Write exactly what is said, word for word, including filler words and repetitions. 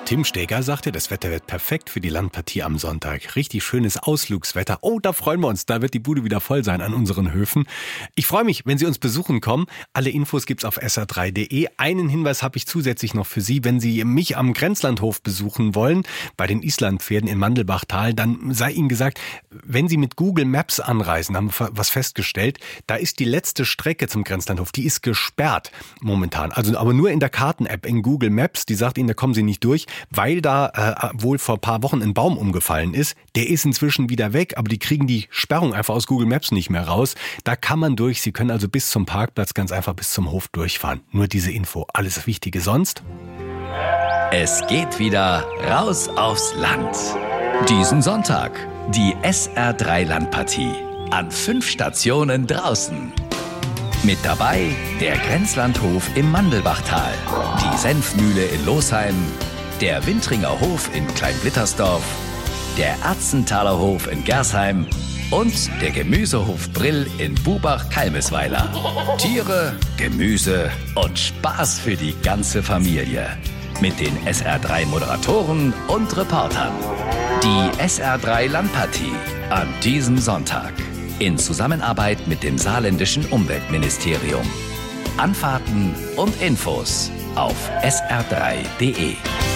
Tim Steger sagte, das Wetter wird perfekt für die Landpartie am Sonntag. Richtig schönes Ausflugswetter. Oh, da freuen wir uns. Da wird die Bude wieder voll sein an unseren Höfen. Ich freue mich, wenn Sie uns besuchen kommen. Alle Infos gibt's auf S R drei Punkt D E. Einen Hinweis habe ich zusätzlich noch für Sie. Wenn Sie mich am Grenzlandhof besuchen wollen, bei den Islandpferden in Mandelbachtal, dann sei Ihnen gesagt, wenn Sie mit Google Maps anreisen, haben wir was festgestellt, da ist die letzte Strecke zum Grenzlandhof, die ist gesperrt momentan. Also aber nur in der Karten-App in Google Maps. Die sagt Ihnen, da kommen Sie nicht durch, weil da äh, wohl vor ein paar Wochen ein Baum umgefallen ist. Der ist inzwischen wieder weg, aber die kriegen die Sperrung einfach aus Google Maps nicht mehr raus. Da kann man durch. Sie können also bis zum Parkplatz ganz einfach bis zum Hof durchfahren. Nur diese Info. Alles Wichtige sonst? Es geht wieder raus aufs Land. Diesen Sonntag die S R drei Landpartie an fünf Stationen draußen. Mit dabei der Grenzlandhof im Mandelbachtal, die Senfmühle in Losheim, der Wintringer Hof in Kleinblittersdorf, der Erzenthaler Hof in Gersheim und der Gemüsehof Brill in Bubach-Kalmesweiler. Tiere, Gemüse und Spaß für die ganze Familie. Mit den S R drei Moderatoren und Reportern. Die S R drei Landpartie an diesem Sonntag. In Zusammenarbeit mit dem saarländischen Umweltministerium. Anfahrten und Infos auf S R drei Punkt D E.